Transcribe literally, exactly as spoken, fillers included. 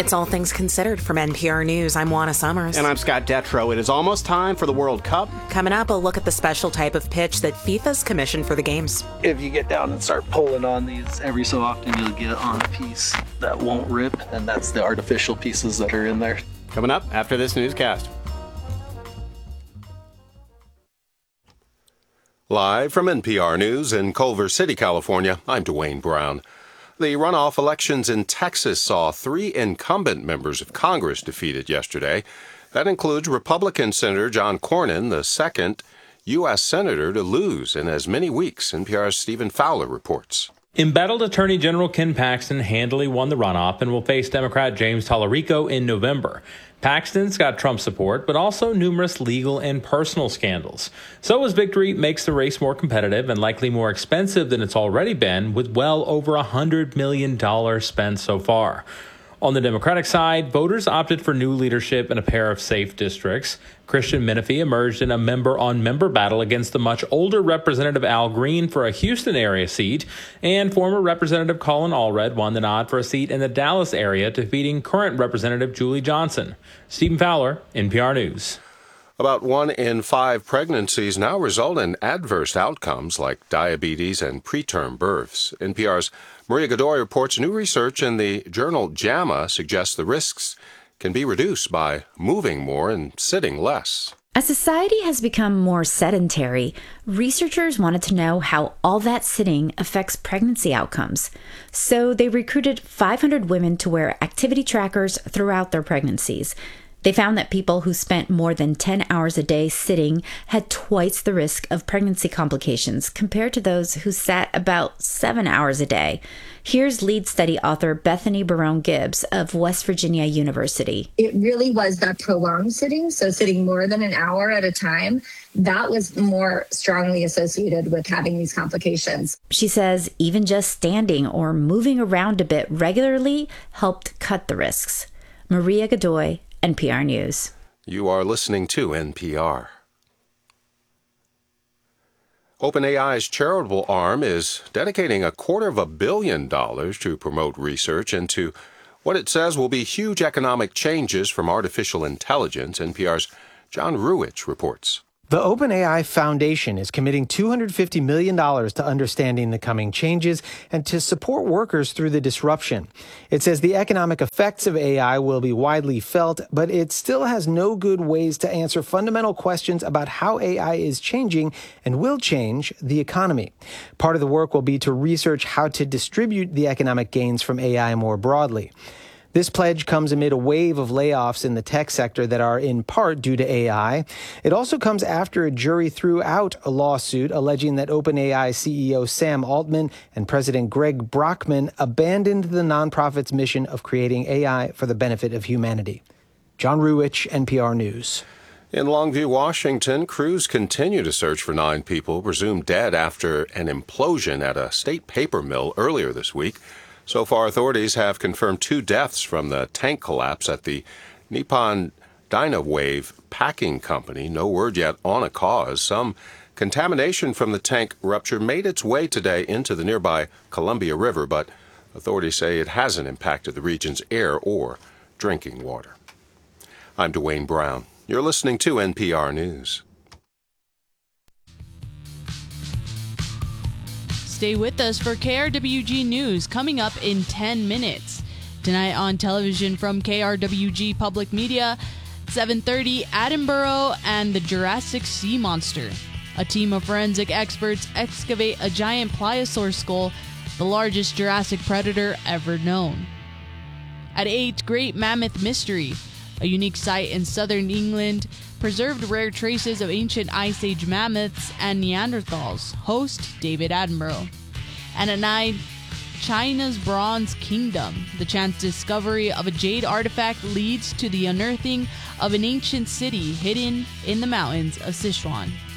It's All Things Considered from N P R News. I'm Juana Summers. And I'm Scott Detrow. It is almost time for the World Cup. Coming up, a look at the special type of pitch that FIFA's commissioned for the games. If you get down and start pulling on these, every so often you'll get on a piece that won't rip, and that's the artificial pieces that are in there. Coming up after this newscast. Live from N P R News in Culver City, California, I'm Dwayne Brown. The runoff elections in Texas saw three incumbent members of Congress defeated yesterday. That includes Republican Senator John Cornyn, the second U S senator to lose in as many weeks. N P R's Stephen Fowler reports. Embattled Attorney General Ken Paxton handily won the runoff and will face Democrat James Tallarico in November. Paxton's got Trump support, but also numerous legal and personal scandals. So his victory makes the race more competitive and likely more expensive than it's already been, with well over one hundred million dollars spent so far. On the Democratic side, voters opted for new leadership in a pair of safe districts. Christian Menifee emerged in a member-on-member battle against the much older Representative Al Green for a Houston area seat, and former Representative Colin Allred won the nod for a seat in the Dallas area, defeating current Representative Julie Johnson. Stephen Fowler, N P R News. About one in five pregnancies now result in adverse outcomes like diabetes and preterm births. N P R's Maria Godoy reports new research in the journal JAMA suggests the risks can be reduced by moving more and sitting less. As society has become more sedentary, researchers wanted to know how all that sitting affects pregnancy outcomes. So they recruited five hundred women to wear activity trackers throughout their pregnancies. They found that people who spent more than ten hours a day sitting had twice the risk of pregnancy complications compared to those who sat about seven hours a day. Here's lead study author Bethany Barone Gibbs of West Virginia University. It really was that prolonged sitting, so sitting more than an hour at a time, that was more strongly associated with having these complications. She says even just standing or moving around a bit regularly helped cut the risks. Maria Godoy, N P R News. You are listening to N P R. OpenAI's charitable arm is dedicating a quarter of a billion dollars to promote research into what it says will be huge economic changes from artificial intelligence. N P R's John Ruwitch reports. The OpenAI Foundation is committing two hundred fifty million dollars to understanding the coming changes and to support workers through the disruption. It says the economic effects of A I will be widely felt, but it still has no good ways to answer fundamental questions about how A I is changing and will change the economy. Part of the work will be to research how to distribute the economic gains from A I more broadly. This pledge comes amid a wave of layoffs in the tech sector that are in part due to A I. It also comes after a jury threw out a lawsuit alleging that OpenAI C E O Sam Altman and President Greg Brockman abandoned the nonprofit's mission of creating A I for the benefit of humanity. John Ruwitch, N P R News. In Longview, Washington, crews continue to search for nine people presumed dead after an implosion at a state paper mill earlier this week. So far, authorities have confirmed two deaths from the tank collapse at the Nippon Dynawave Packing Company. No word yet on a cause. Some contamination from the tank rupture made its way today into the nearby Columbia River, but authorities say it hasn't impacted the region's air or drinking water. I'm Dwayne Brown. You're listening to N P R News. Stay with us for K R W G News coming up in ten minutes. Tonight on television from K R W G Public Media, seven thirty, Attenborough and the Jurassic Sea Monster. A team of forensic experts excavate a giant pliosaur skull, the largest Jurassic predator ever known. At eight, Great Mammoth Mystery. A unique site in southern England preserved rare traces of ancient Ice Age mammoths and Neanderthals. Host David Attenborough. And at nine, China's Bronze Kingdom. The chance discovery of a jade artifact leads to the unearthing of an ancient city hidden in the mountains of Sichuan.